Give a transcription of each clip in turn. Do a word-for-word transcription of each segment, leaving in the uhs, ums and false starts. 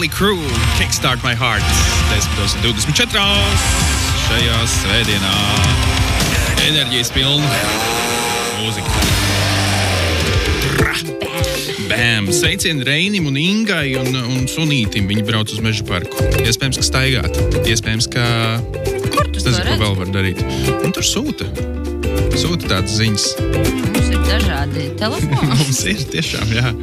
Motley Crue, Kickstart My Heart. desmit divdesmit četri šajā svētdienā. Enerģijas pilna mūzika. Bam! Sveicieni Reinim un Ingai un, un Sunītim. Viņi brauc uz meža parku. Iespējams, ka staigāt. Iespējams, ka... Kur tu to nezinu, ko redzi? vēl var darīt. Un tur sūta. Sūta tādas ziņas. Mums ir dažādi telefoni. Mums ir tiešām, jā.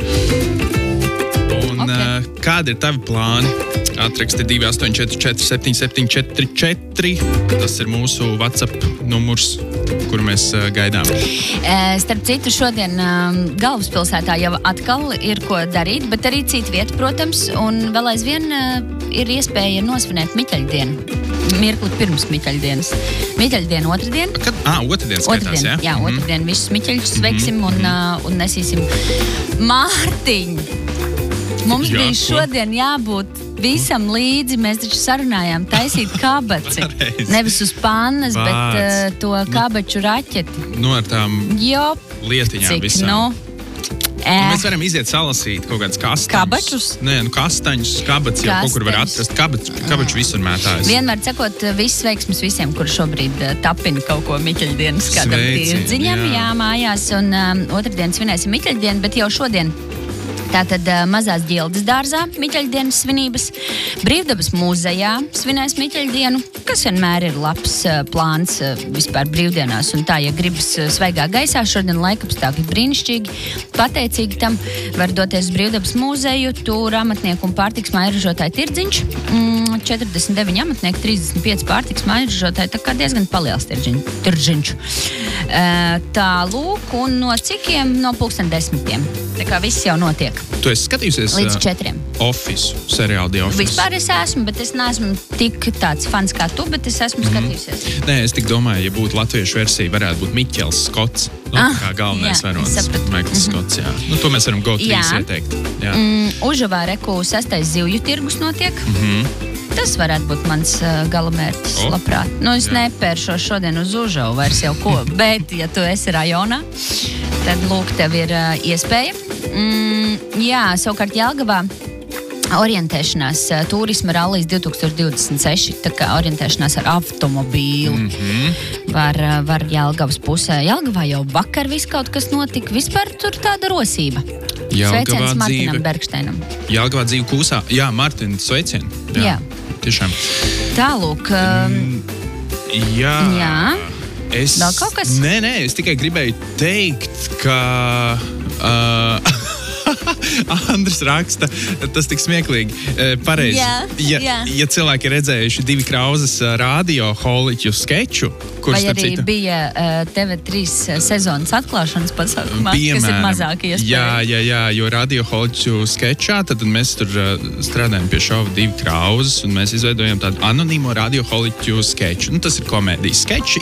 Un Ok. uh, kādi ir tavi plāni? Atraksti divi astoņi četri četri septiņi septiņi četri četri. Tas ir mūsu WhatsApp numurs, kuru mēs uh, gaidām. E, Starp citu, šodien um, galvaspilsētā jau atkal ir ko darīt, bet arī cita vieta, protams, un vēl aizvien uh, ir iespēja nosvinēt Miķeļdienu. Mirkli pirms Miķeļdienas. Miķeļdiena otrdien. Kad? Ah, otrdien skaitās, Otrdien, jā? jā, Mhm. otrdien visus Miķeļus sveiksim un, uh, un nesīsim Mārtiņu. Mums Jā, bija ko? šodien jābūt visam līdzi. Mēs taču sarunājām taisīt kabaci. Pareizi. Nevis uz pannas, bet Vārds. uh, to kabaču raķeti. Nu, ar tām Jo, lietiņām cik, visām. nu, Nu, mēs varam iziet salasīt kaut kādas kastaņas. Kabačus? Nē, nu kastaņus, kabats jau kaut kur var Kastaņus. atrast. Kabaču, kabaču visur mētājas. vienmēr sakot, viss veiksmes visiem, kuri šobrīd uh, tapina kaut ko Miķeļdienas kādam Sveicieni, tirdziņam, jā. jā, mājās. Un um, otrdien svinēsim Miķeļdienu, bet jau šodien tātad uh, Mazās Ģildes dārzā Miķeļdienas svinības, Brīvdabas muzejā svinēs Miķeļdienu, kas vienmēr ir labs uh, plāns uh, vispār brīvdienās. Un tā, ja gribas uh, svaigā gaisā, šodien laikapstākļi brīnišķīgi, pateicīgi tam, var doties uz Brīvdabas muzeju, tur amatnieku un pārtiks mājražotāju tirdziņš, mm, četrdesmit deviņi amatnieki, trīsdesmit pieci pārtiks mājražotāji, tā kā diezgan paliels tirdziņ, tirdziņš. Uh, tā lūk, un no cikiem? No pulksten desmitiem. Tā kā viss jau notiek. Tu esi skatījusies Līdz uh, četriem. Office, seriālu The Office? Vispār es esmu, bet es neesmu tik tāds fans kā tu, bet es esmu skatījusies. Nē, es tik domāju, ja būtu latviešu versija, varētu būt Miķels Skots. Nu, Ah, kā galvenais jā, varonis. es sapratu. Maikls Skots, jā. Nu, to mēs varam go trīs Jā. ieteikt. Jā. Mm, Užavā reku sastais zivju tirgus notiek. Mhm. Tas varētu būt mans uh, galamērķis, O, labprāt. Nu, es jā. nepēršos šodien uz Užavu vairs jau ko, bet, ja tu esi rajonā, tad, lūk, tev ir uh, iespēja. Mm, jā, savukārt Jelgavā orientēšanās uh, turisma rallijas divtūkstoš divdesmit seši, tā kā orientēšanās ar automobīlu. Mhm. Var, uh, var Jelgavas pusē. Jelgavā jau vakar viss kaut kas notika. Vispār tur tāda rosība. Jelgavā Sveiciens Martinam dzīve. Bergšteinam. Jelgavā dzīve kūsā. Jā, Martin, sveicien. Jā. Tiešām. Tālūk, um, Jā. jā. Es, Vēl kaut kas? Nē, nē, es tikai gribēju teikt, ka uh, Andris raksta, tas tik smieklīgi. Uh, pareizi. Jā, ja, jā. ja cilvēki ir redzējuši divi Krauzes uh, radio holiķu skeču, kurš vai starp arī citu bija uh, T V trīs sezonas atklāšanas pasākumā, kas ir Piemēram, mazāk Jā, iespējams. jā, jā, jo radio holiķu skečā, tad mēs tur uh, strādājam pie šova divi Krauzes, un mēs izveidojam tādu anonīmo radio holiķu skeču. Nu, tas ir komēdijas skečs.